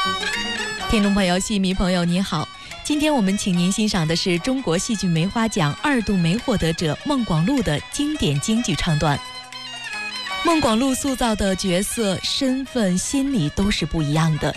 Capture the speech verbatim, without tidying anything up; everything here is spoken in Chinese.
听众朋友、戏迷朋友，你好！今天我们请您欣赏的是中国戏剧梅花奖二度梅获得者孟广禄的经典京剧唱段。孟广禄塑造的角色、身份、心理都是不一样的，